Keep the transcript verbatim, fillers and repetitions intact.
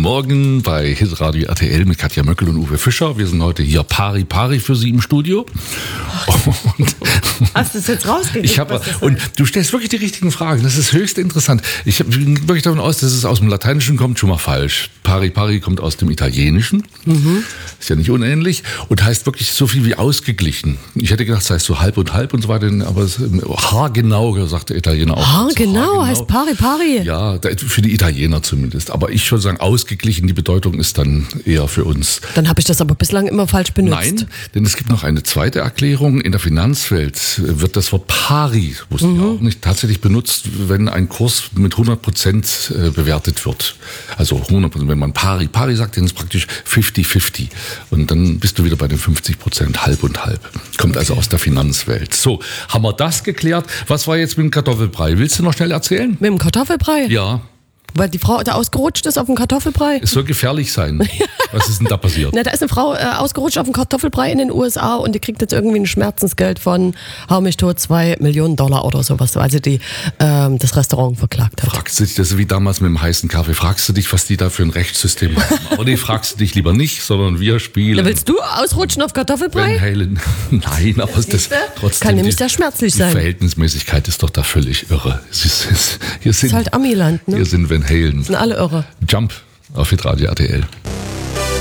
Morgen bei Hitradio R T L mit Katja Möckel und Uwe Fischer. Wir sind heute hier pari pari für Sie im Studio. Und hast du es jetzt rausgekriegt? Ich hab, und du stellst wirklich die richtigen Fragen. Das ist höchst interessant. Ich bin wirklich davon aus, dass es aus dem Lateinischen kommt, schon mal falsch. Pari pari kommt aus dem Italienischen. Mhm. Ist ja nicht unähnlich und heißt wirklich so viel wie ausgeglichen. Ich hätte gedacht, es heißt so halb und halb und so weiter, aber es, haargenau, sagt der Italiener auch. Haargenau, haargenau heißt pari pari. Ja, für die Italiener zumindest. Aber ich würde sagen, ausgeglichen, die Bedeutung ist dann eher für uns. Dann habe ich das aber bislang immer falsch benutzt. Nein, denn es gibt noch eine zweite Erklärung. In der Finanzwelt wird das Wort pari, wusste ich auch nicht, tatsächlich benutzt, wenn ein Kurs mit hundert Prozent bewertet wird. Also hundert Prozent, wenn man pari pari sagt, dann ist es praktisch fifty fifty. Und dann bist du wieder bei den fünfzig Prozent, halb und halb. Kommt okay. Also aus der Finanzwelt. So, haben wir das geklärt. Was war jetzt mit dem Kartoffelbrei? Willst du noch schnell erzählen? Mit dem Kartoffelbrei? Ja. Weil die Frau da ausgerutscht ist auf dem Kartoffelbrei. Es soll gefährlich sein. Was ist denn da passiert? Na, da ist eine Frau äh, ausgerutscht auf dem Kartoffelbrei in den U S A und die kriegt jetzt irgendwie ein Schmerzensgeld von, hau mich tot, zwei Millionen Dollar oder sowas, weil sie die, ähm, das Restaurant verklagt hat. Fragst du dich, das ist wie damals mit dem heißen Kaffee, fragst du dich, was die da für ein Rechtssystem haben? Aber nee, fragst du dich lieber nicht, sondern wir spielen. Da willst du ausrutschen auf Kartoffelbrei? Van Halen. Nein, aber das trotzdem. Kann nämlich sehr schmerzlich die sein. Die Verhältnismäßigkeit ist doch da völlig irre. Es ist, es, hier sind, das ist halt Amiland, ne? Hier sind Van Halen. Sind alle irre. Jump auf Hitradio R T L.